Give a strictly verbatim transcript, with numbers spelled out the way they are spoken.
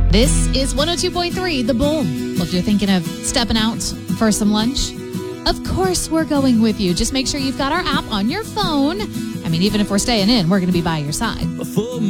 This is one oh two point three, The Bull. Well, if you're thinking of stepping out for some lunch, of course we're going with you. Just make sure you've got our app on your phone. I mean, even if we're staying in, we're going to be by your side.